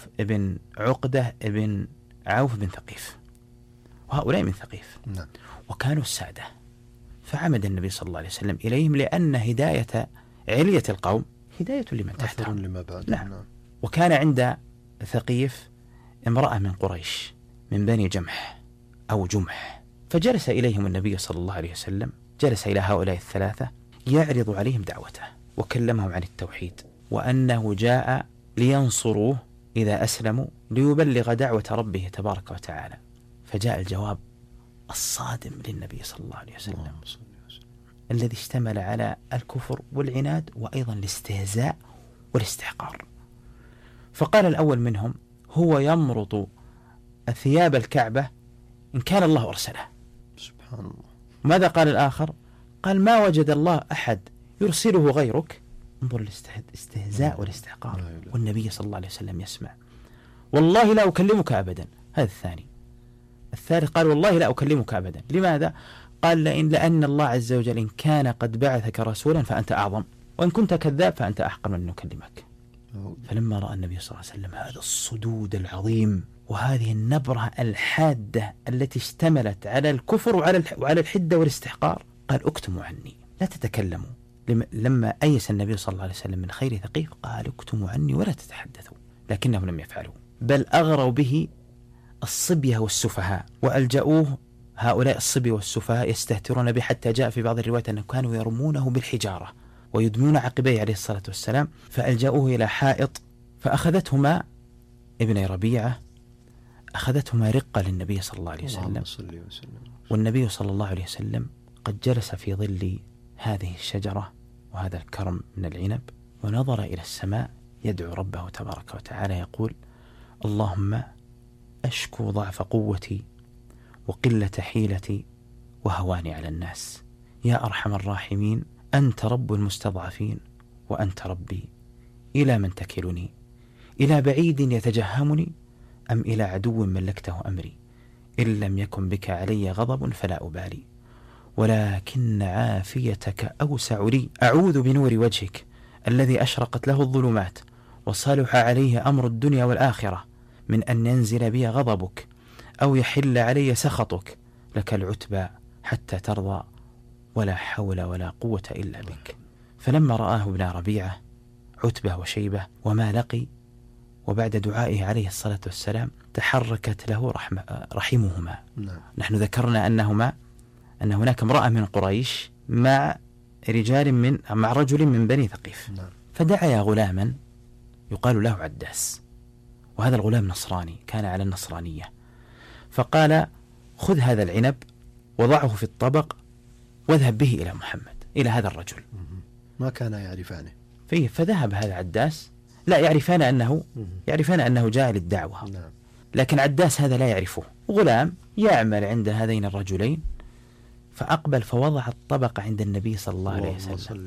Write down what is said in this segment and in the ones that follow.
ابن عقدة ابن عوف بن ثقيف، وهؤلاء من ثقيف. نعم. وكانوا السادة، فعمد النبي صلى الله عليه وسلم إليهم لأن هداية علية القوم هداية لمن تحتهم. لما بعد. نعم. وكان عند ثقيف امرأة من قريش من بني جمح أو جمح، فجلس إليهم النبي صلى الله عليه وسلم، جلس إلى هؤلاء الثلاثة يعرض عليهم دعوته، وكلمهم عن التوحيد، وأنه جاء لينصروه إذا أسلموا، ليبلغ دعوة ربه تبارك وتعالى. فجاء الجواب الصادم للنبي صلى الله عليه وسلم الذي اشتمل على الكفر والعناد وأيضا الاستهزاء والاستحقار. فقال الأول منهم: هو يمرط ثياب الكعبة إن كان الله أرسله. سبحان الله. ماذا قال الآخر؟ قال: ما وجد الله أحد يرسله غيرك. انظر الاستهزاء والاستحقار، والنبي صلى الله عليه وسلم يسمع. والله لا أكلمك أبدا. هذا الثاني. الثالث قال: والله لا أكلمك أبدا. لماذا؟ قال: لأن الله عز وجل إن كان قد بعثك رسولا فأنت أعظم، وإن كنت كذاب فأنت أحق من أن نكلمك. فلما رأى النبي صلى الله عليه وسلم هذا الصدود العظيم وهذه النبرة الحادة التي اشتملت على الكفر وعلى الحدة والاستحقار، قال: اكتموا عني لا تتكلموا. لما أيس النبي صلى الله عليه وسلم من خير ثقيف قال: اكتموا عني ولا تتحدثوا، لكنهم لم يفعلوا، بل أغروا به الصبية والسفهاء، وألجأوه هؤلاء الصبية والسفهاء يستهترون به، حتى جاء في بعض الروايات أنهم كانوا يرمونه بالحجارة ويدمون عقبيه عليه الصلاة والسلام. فألجأوه إلى حائط، فأخذتهما ابن ربيعة، أخذتهما رقة للنبي صلى الله عليه وسلم، والنبي صلى الله عليه وسلم قد جلس في ظل هذه الشجرة وهذا الكرم من العنب، ونظر إلى السماء يدعو ربه تبارك وتعالى يقول: اللهم أشكو ضعف قوتي وقلة حيلتي وهواني على الناس، يا أرحم الراحمين، أنت رب المستضعفين وأنت ربي، إلى من تكلني؟ إلى بعيد يتجهمني أم إلى عدو ملكته أمري؟ إن لم يكن بك علي غضب فلا أبالي، ولكن عافيتك أوسع لي، أعوذ بنور وجهك الذي أشرقت له الظلمات وصلح عليه أمر الدنيا والآخرة من أن ينزل بي غضبك أو يحل علي سخطك، لك العتبى حتى ترضى، ولا حول ولا قوة إلا بك. فلما رآه ابن ربيعة عتبة وشيبة وما لقي، وبعد دعائه عليه الصلاة والسلام تحركت له رحمهما. نحن ذكرنا أن هناك امرأة من قريش مع رجل من بني ثقيف، فدعا غلاما يقال له عداس، وهذا الغلام نصراني كان على النصرانية، فقال: خذ هذا العنب وضعه في الطبق واذهب به إلى محمد، إلى هذا الرجل. ما كان يعرفانه فذهب هذا عداس، لا يعرفان أنه جاء للدعوة، لكن عداس هذا لا يعرفه، غلام يعمل عند هذين الرجلين. فأقبل فوضع الطبق عند النبي صلى الله عليه وسلم،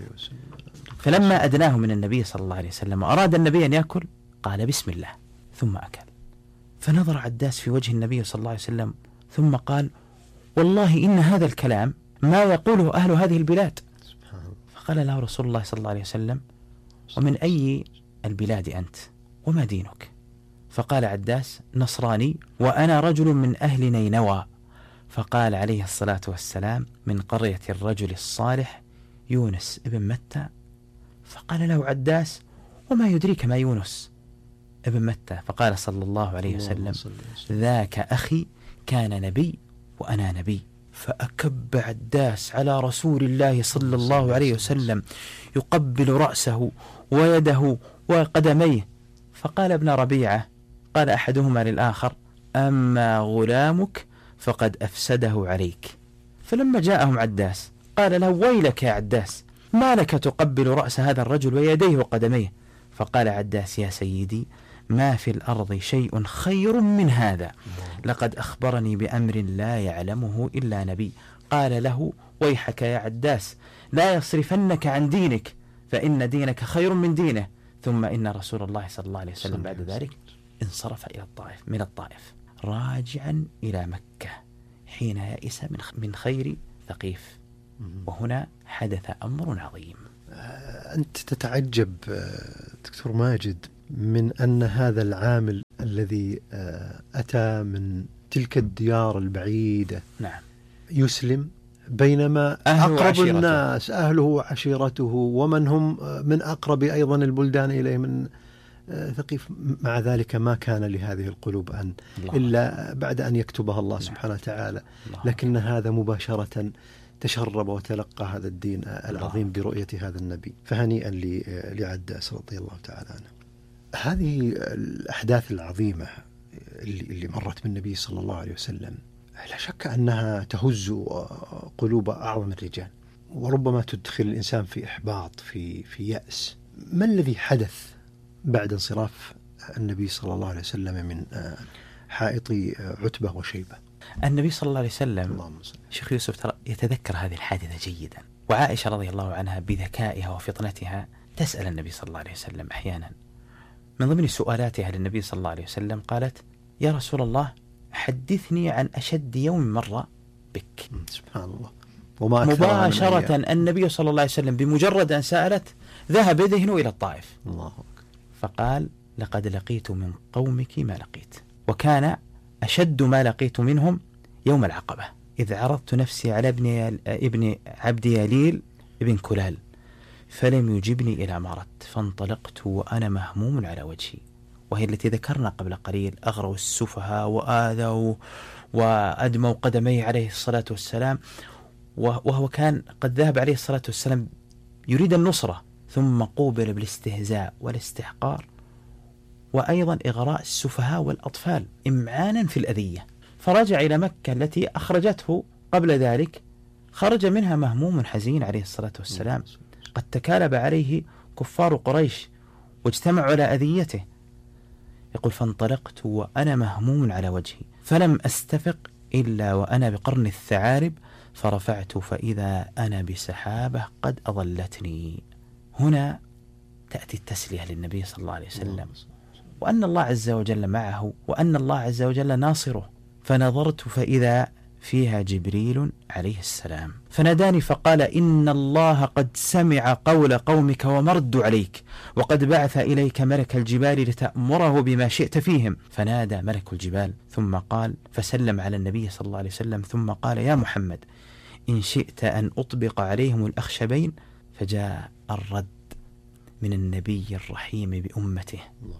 فلما أدناه من النبي صلى الله عليه وسلم وأراد النبي أن يأكل قال: بسم الله، ثم أكل. فنظر عداس في وجه النبي صلى الله عليه وسلم ثم قال: والله إن هذا الكلام ما يقوله أهل هذه البلاد. فقال له رسول الله صلى الله عليه وسلم: ومن أي البلاد أنت وما دينك؟ فقال عداس: نصراني وأنا رجل من أهل نينوى. فقال عليه الصلاة والسلام: من قرية الرجل الصالح يونس ابن متى. فقال له عداس: وما يدريك ما يونس ابن متى؟ فقال صلى الله عليه وسلم: ذاك أخي كان نبي وأنا نبي. فأكب عداس على رسول الله صلى الله عليه وسلم يقبل رأسه ويده وقدميه. فقال ابن ربيعة، قال أحدهما للآخر: أما غلامك فقد أفسده عليك. فلما جاءهم عداس قال له: ويلك يا عداس، ما لك تقبل رأس هذا الرجل ويديه وقدميه؟ فقال عداس: يا سيدي، ما في الأرض شيء خير من هذا، لقد أخبرني بأمر لا يعلمه إلا نبي. قال له: ويحك يا عداس، لا يصرفنك عن دينك، فإن دينك خير من دينه. ثم إن رسول الله صلى الله عليه وسلم بعد ذلك انصرف إلى الطائف، من الطائف راجعا إلى مكة حين يئس من خير ثقيف. وهنا حدث أمر عظيم. أنت تتعجب دكتور ماجد من أن هذا العامل الذي أتى من تلك الديار البعيدة نعم يسلم، بينما أقرب الناس أهله وعشيرته ومن هم من أقرب أيضا البلدان إليه من ثقيف، مع ذلك ما كان لهذه القلوب أن إلا بعد أن يكتبها الله سبحانه وتعالى، لكن هذا مباشرة تشرب وتلقى هذا الدين العظيم برؤية هذا النبي. فهنيئا لعداس رضي الله تعالى عنه. هذه الأحداث العظيمة اللي مرت بالنبي صلى الله عليه وسلم لا شك أنها تهز قلوب أعظم الرجال، وربما تدخل الإنسان في إحباط، في يأس. ما الذي حدث بعد انصراف النبي صلى الله عليه وسلم من حائط عتبة وشيبة؟ النبي صلى الله عليه وسلم شيخ يوسف ترى يتذكر هذه الحادثة جيدا، وعائشة رضي الله عنها بذكائها وفطنتها تسأل النبي صلى الله عليه وسلم أحيانا. من ضمن سؤالاتها للنبي صلى الله عليه وسلم قالت: يا رسول الله حدثني عن أشد يوم مر بك. سبحان الله. وما مباشرة النبي صلى الله عليه وسلم بمجرد أن سألت ذهب ذهنه إلى الطائف. الله أكبر. فقال: لقد لقيت من قومك ما لقيت. وكان أشد ما لقيت منهم يوم العقبة، إذ عرضت نفسي على ابن عبد يليل ابن كلال فلم يجبني إلى ما أردت، فانطلقت وأنا مهموم على وجهي. وهي التي ذكرنا قبل قليل: أغروا السفهاء وآذوا وأدموا قدميه عليه الصلاة والسلام، وهو كان قد ذهب عليه الصلاة والسلام يريد النصرة، ثم قوبل بالاستهزاء والاستحقار، وأيضا إغراء السفهاء والأطفال إمعانا في الأذية. فرجع إلى مكة التي أخرجته قبل ذلك، خرج منها مهموم حزين عليه الصلاة والسلام، قد تكالب عليه كفار قريش واجتمعوا على أذيته. يقول: فانطلقت وأنا مهموم على وجهي فلم أستفق إلا وأنا بقرن الثعالب، فرفعت فإذا أنا بسحابة قد أظلتني. هنا تأتي التسلية للنبي صلى الله عليه وسلم، وأن الله عز وجل معه، وأن الله عز وجل ناصره. فنظرت فإذا فيها جبريل عليه السلام فناداني فقال: إن الله قد سمع قول قومك وما ردوا عليك، وقد بعث إليك ملك الجبال لتأمره بما شئت فيهم. فنادى ملك الجبال ثم قال، فسلم على النبي صلى الله عليه وسلم ثم قال: يا محمد إن شئت أن أطبق عليهم الأخشبين. فجاء الرد من النبي الرحيم بأمته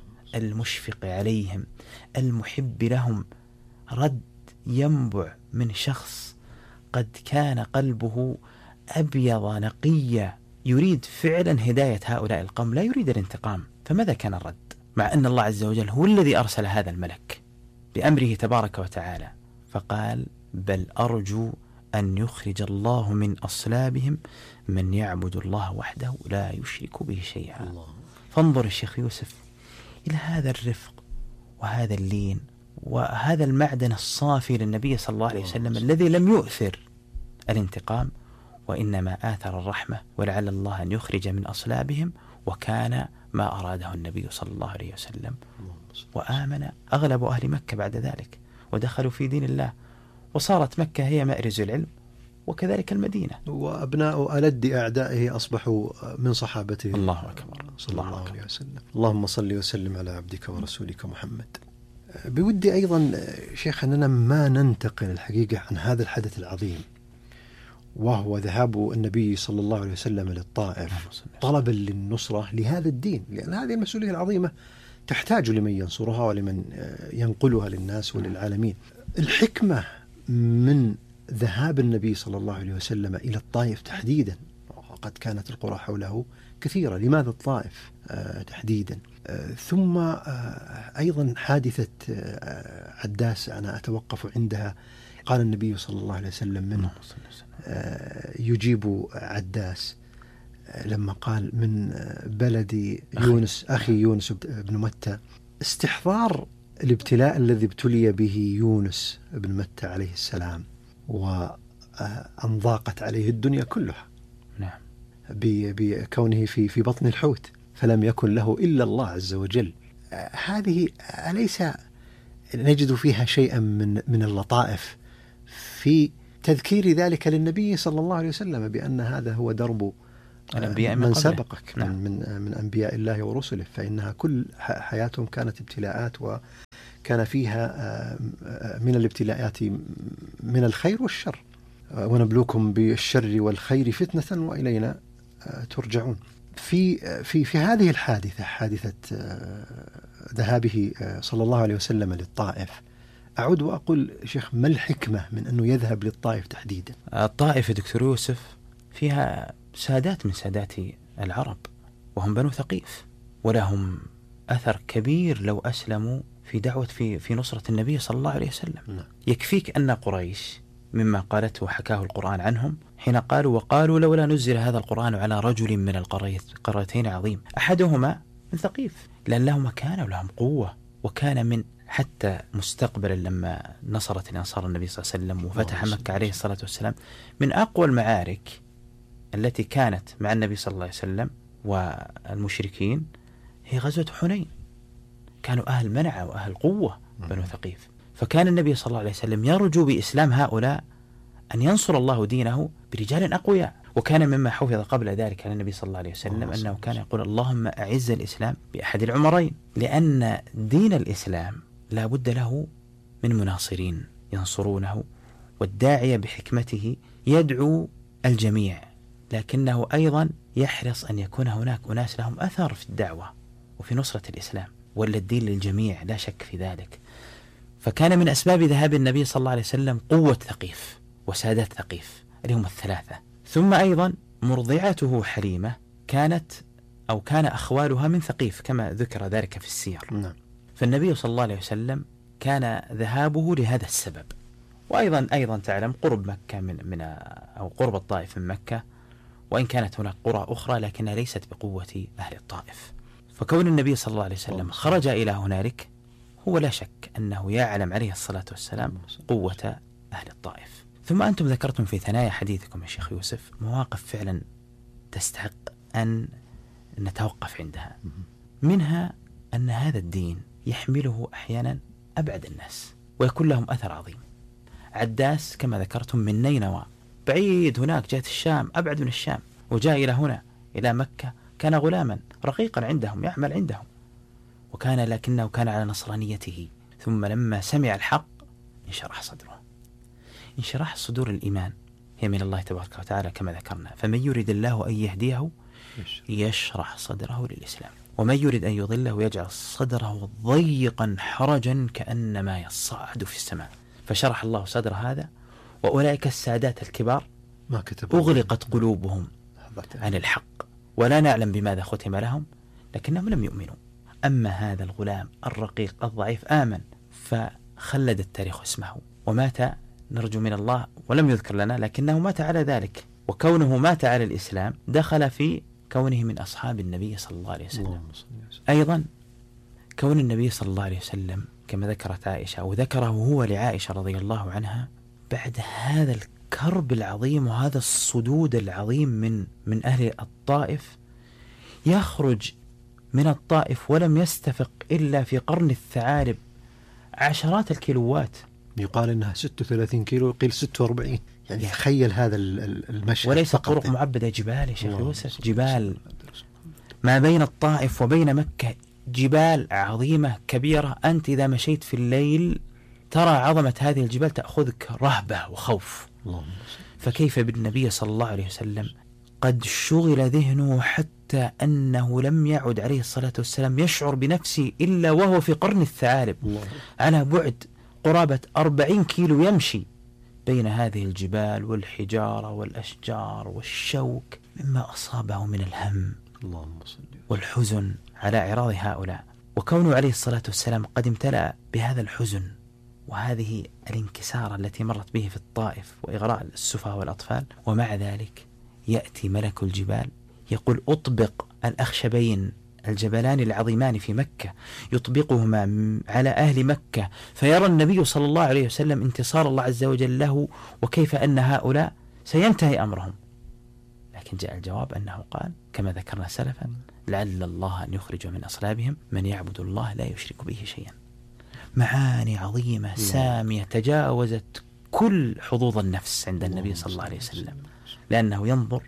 المشفق عليهم المحب لهم، رد ينبع من شخص قد كان قلبه أبيض نقيا، يريد فعلا هداية هؤلاء القوم، لا يريد الانتقام. فماذا كان الرد؟ مع أن الله عز وجل هو الذي أرسل هذا الملك بأمره تبارك وتعالى، فقال: بل أرجو أن يخرج الله من أصلابهم من يعبد الله وحده لا يشرك به شيئا. فانظر الشيخ يوسف إلى هذا الرفق وهذا اللين وهذا المعدن الصافي للنبي صلى الله عليه وسلم، الذي لم يؤثر الانتقام وإنما آثر الرحمة، ولعل الله أن يخرج من أصلابهم، وكان ما أراده النبي صلى الله عليه وسلم. وآمن أغلب أهل مكة بعد ذلك ودخلوا في دين الله، وصارت مكة هي مأرز العلم، وكذلك المدينة. وأبناء ألد أعدائه أصبحوا من صحابته. الله أكبر. صلى الله عليه وسلم. اللهم صل وسلم على عبدك ورسولك محمد. بودي أيضا شيخ أننا ما ننتقل الحقيقة عن هذا الحدث العظيم، وهو ذهاب النبي صلى الله عليه وسلم للطائف طلبا للنصرة لهذا الدين، لأن هذه المسؤولية العظيمة تحتاج لمن ينصرها ولمن ينقلها للناس وللعالمين. الحكمة من ذهاب النبي صلى الله عليه وسلم إلى الطائف تحديدا، وقد كانت القرى حوله كثيرة، لماذا الطائف تحديدا؟ ثم أيضا حادثة عداس أنا أتوقف عندها. قال النبي صلى الله عليه وسلم من يجيب عداس لما قال من بلد يونس أخي يونس بن متى، استحضار الابتلاء الذي ابتلي به يونس بن متى عليه السلام، وأن ضاقت عليه الدنيا كلها بكونه في بطن الحوت، فلم يكن له إلا الله عز وجل. هذه أليس نجد فيها شيئا من اللطائف في تذكير ذلك للنبي صلى الله عليه وسلم بأن هذا هو درب الأنبياء من سبقك من أنبياء الله ورسله، فإنها كل حياتهم كانت ابتلاءات، وكان فيها من الابتلاءات من الخير والشر، ونبلوكم بالشر والخير فتنة وإلينا ترجعون. في هذه الحادثة، حادثة ذهابه صلى الله عليه وسلم للطائف، أعود وأقول شيخ، ما الحكمة من أنه يذهب للطائف تحديدا؟ الطائف دكتور يوسف فيها سادات من سادات العرب، وهم بنو ثقيف، ولهم أثر كبير لو أسلموا في دعوة في نصرة النبي صلى الله عليه وسلم. يكفيك أن قريش مما قالته وحكاه القرآن عنهم حين قالوا: وقالوا لولا نزل هذا القرآن على رجل من القريتين عظيم. أحدهما من ثقيف، لأن له مكانة ولهم قوة، وكان من حتى مستقبلا لما نصرت الأنصار النبي صلى الله عليه وسلم وفتح مكة عليه الصلاة والسلام، من أقوى المعارك التي كانت مع النبي صلى الله عليه وسلم والمشركين هي غزوة حنين. كانوا أهل منعة وأهل قوة بنو ثقيف، فكان النبي صلى الله عليه وسلم يرجو بإسلام هؤلاء أن ينصر الله دينه برجال أقوياء. وكان مما حفظ قبل ذلك على النبي صلى الله عليه وسلم أنه كان يقول: اللهم أعز الإسلام بأحد العمرين، لأن دين الإسلام لا بد له من مناصرين ينصرونه، والداعية بحكمته يدعو الجميع، لكنه أيضا يحرص أن يكون هناك أناس لهم أثر في الدعوة وفي نصرة الإسلام، ولا الدين للجميع لا شك في ذلك. فكان من أسباب ذهاب النبي صلى الله عليه وسلم قوة ثقيف وسادات ثقيف اللي هم الثلاثة. ثم أيضا مرضعته حليمة كان أخوالها من ثقيف كما ذكر ذلك في السير. فالنبي صلى الله عليه وسلم كان ذهابه لهذا السبب. وأيضا تعلم قرب مكة أو قرب الطائف من مكة، وإن كانت هناك قرى أخرى لكنها ليست بقوة أهل الطائف. فكون النبي صلى الله عليه وسلم خرج إلى هنالك هو لا شك أنه يعلم عليه الصلاة والسلام قوة أهل الطائف. ثم أنتم ذكرتم في ثنايا حديثكم يا شيخ يوسف مواقف فعلا تستحق أن نتوقف عندها. منها أن هذا الدين يحمله أحيانا أبعد الناس ويكون لهم أثر عظيم. عداس كما ذكرتم من نينوى، بعيد هناك جهة الشام، أبعد من الشام، وجاء إلى هنا إلى مكة. كان غلاما رقيقا عندهم يعمل عندهم، لكنه كان على نصرانيته. ثم لما سمع الحق انشرح صدره. انشراح صدور الإيمان هي من الله تبارك وتعالى كما ذكرنا: فمن يريد الله أن يهديه يشرح صدره للإسلام، ومن يريد أن يضله يجعل صدره ضيقا حرجا كأنما يصعد في السماء. فشرح الله صدر هذا، وأولئك السادات الكبار أغلقت قلوبهم عن الحق، ولا نعلم بماذا ختم لهم، لكنهم لم يؤمنوا. أما هذا الغلام الرقيق الضعيف آمن، فخلد التاريخ اسمه ومات، نرجو من الله ولم يذكر لنا، لكنه مات على ذلك. وكونه مات على الإسلام دخل في كونه من أصحاب النبي صلى الله عليه وسلم. أيضا كون النبي صلى الله عليه وسلم كما ذكرت عائشة، وذكره هو لعائشة رضي الله عنها، بعد هذا الكرب العظيم وهذا الصدود العظيم من أهل الطائف، يخرج من الطائف ولم يستفق إلا في قرن الثعالب عشرات الكيلوات. يقال إنها 36 كيلو، قيل 46. يعني تخيل هذا المشهد. وليس طرق معبدة، جبال يا شيخ يوسف، جبال ما بين الطائف وبين مكة، جبال عظيمة كبيرة. أنت إذا مشيت في الليل ترى عظمة هذه الجبال تأخذك رهبة وخوف. فكيف بالنبي صلى الله عليه وسلم قد شغل ذهنه حتى أنه لم يعد عليه الصلاة والسلام يشعر بنفسه إلا وهو في قرن الثعالب، على بعد قرابة 40 كيلو يمشي بين هذه الجبال والحجارة والأشجار والشوك، مما أصابه من الهم والحزن على إعراض هؤلاء. وكونه عليه الصلاة والسلام قد امتلأ بهذا الحزن وهذه الانكسار التي مرت به في الطائف وإغراء السفهاء والأطفال، ومع ذلك يأتي ملك الجبال يقول: أطبق الأخشبين الجبلان العظيمان في مكة، يطبقهما على أهل مكة، فيرى النبي صلى الله عليه وسلم انتصار الله عز وجل له، وكيف أن هؤلاء سينتهي أمرهم. لكن جاء الجواب أنه قال كما ذكرنا سلفا: لعل الله أن يخرج من أصلابهم من يعبد الله لا يشرك به شيئا. معاني عظيمة سامية تجاوزت كل حظوظ النفس عند النبي صلى الله عليه وسلم، لأنه ينظر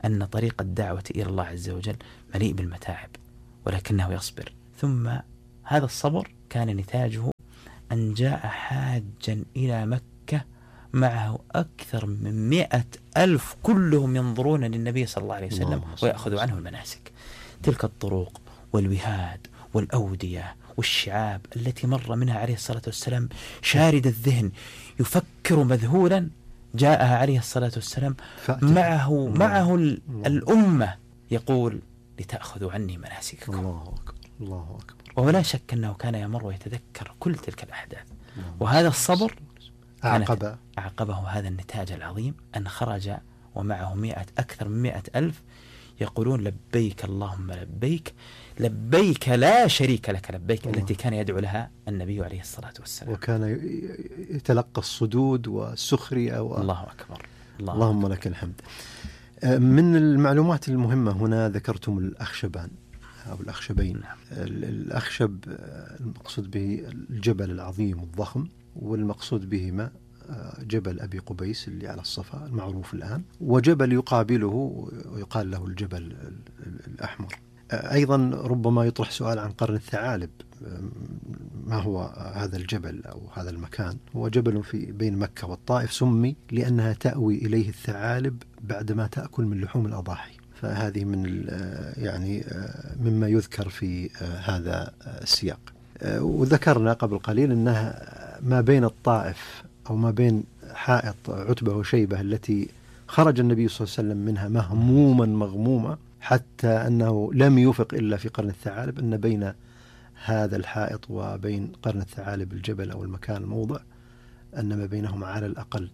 أن طريق الدعوة إلى الله عز وجل مليء بالمتاعب، ولكنه يصبر. ثم هذا الصبر كان نتاجه أن جاء حاجا إلى مكة معه أكثر من 100,000 كلهم ينظرون للنبي صلى الله عليه وسلم ويأخذوا عنه المناسك. تلك الطرق والوهاد والأودية والشعاب التي مر منها عليه الصلاة والسلام شارد الذهن يفكر مذهولا، جاءها عليه الصلاة والسلام معه الأمة يقول لتأخذوا عني مناسككم. الله أكبر الله أكبر. ولا شك أنه كان يمر ويتذكر كل تلك الأحداث، وهذا الصبر أعقبه هذا النتاج العظيم أن خرج ومعه أكثر من 100,000 يقولون لبيك اللهم لبيك، لبيك لا شريك لك لبيك، التي كان يدعو لها النبي عليه الصلاة والسلام، وكان يتلقى الصدود والسخرية الله أكبر. اللهم لك الحمد. من المعلومات المهمة هنا ذكرتم الأخشبان أو الأخشبين. الأخشب المقصود به الجبل العظيم الضخم، والمقصود بهما جبل أبي قبيس اللي على الصفا المعروف الآن، وجبل يقابله ويقال له الجبل الأحمر. أيضا ربما يطرح سؤال عن قرن الثعالب، ما هو هذا الجبل أو هذا المكان؟ هو جبل في بين مكة والطائف، سمي لأنها تأوي إليه الثعالب بعدما تأكل من لحوم الأضاحي، فهذه من يعني مما يذكر في هذا السياق. وذكرنا قبل قليل أنها ما بين الطائف أو ما بين حائط عتبة وشيبة التي خرج النبي صلى الله عليه وسلم منها مهموما مغموما، حتى أنه لم يفق إلا في قرن الثعالب، أن بين هذا الحائط وبين قرن الثعالب الجبل أو المكان الموضع أن ما بينهما على الأقل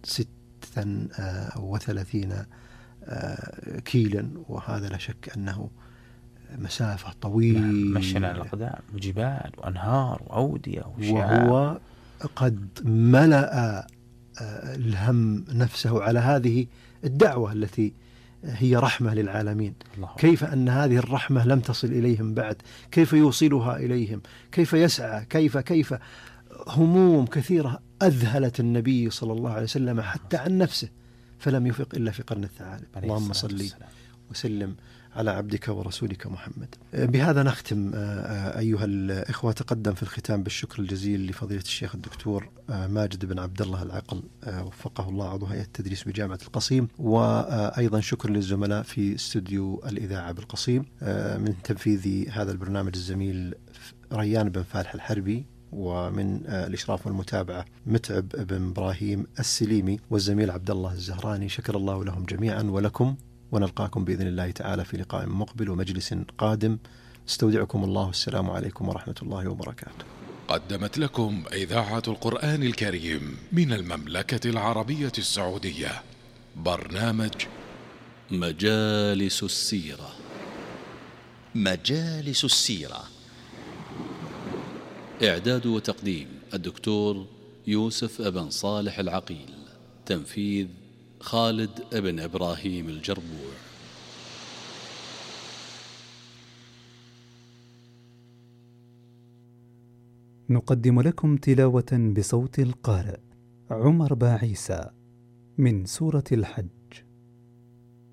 36 كيلا، وهذا لا شك أنه مسافة طويلة، مشينا على الأقدام، وجبال وأنهار وأودية وشعاب، وهو قد ملأ الهم نفسه على هذه الدعوة التي هي رحمة للعالمين. كيف أن هذه الرحمة لم تصل إليهم بعد، كيف يوصلها إليهم، كيف يسعى، كيف هموم كثيرة أذهلت النبي صلى الله عليه وسلم حتى عن نفسه، فلم يفق إلا في قرن الثعالب. اللهم صل وسلم على عبدك ورسولك محمد. بهذا نختم أيها الإخوة. تقدم في الختام بالشكر الجزيل لفضيلة الشيخ الدكتور ماجد بن عبد الله العقل، وفقه الله، عضو هيئة التدريس بجامعة القصيم، وأيضا شكر للزملاء في استوديو الإذاعة بالقصيم. من تنفيذ هذا البرنامج الزميل ريان بن فالح الحربي، ومن الإشراف والمتابعة متعب بن إبراهيم السليمي، والزميل عبد الله الزهراني. شكر الله لهم جميعا ولكم، ونلقاكم بإذن الله تعالى في لقاء مقبل ومجلس قادم. استودعكم الله، والسلام عليكم ورحمة الله وبركاته. قدمت لكم إذاعة القرآن الكريم من المملكة العربية السعودية برنامج مجالس السيرة. مجالس السيرة، إعداد وتقديم الدكتور يوسف ابن صالح العقيل، تنفيذ خالد ابن إبراهيم الجربوع. نقدم لكم تلاوة بصوت القارئ عمر باعيسى من سورة الحج.